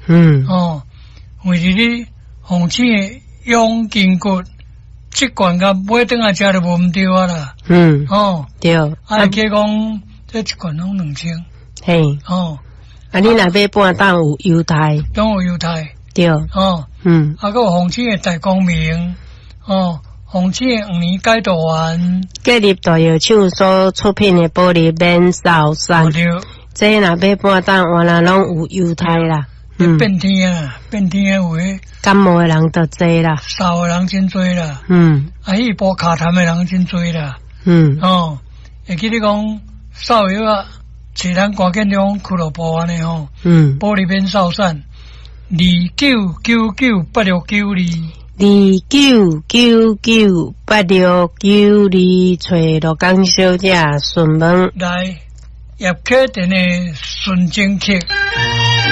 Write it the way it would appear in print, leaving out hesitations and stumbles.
为着你红星的养筋骨，即罐甲买顿来食就无毋对啊啦。 对。 加讲这一罐拢2000。 嘿。你若买半担有犹太， 拢有犹太。 对。 还有红星的大光明，红星的5年解毒丸， 隔日大药厂所出品的玻璃免扫散，这若买半担，原来拢有犹太啦。 变天啊，变天有诶， 感冒的人就多啦， 扫的人真多啦。迄波卡痰的人真多啦。会记你讲扫药啊，找咱关键中俱乐部安尼玻璃免扫散，29998692，29998692，找罗江小姐询问来叶克店的纯正客。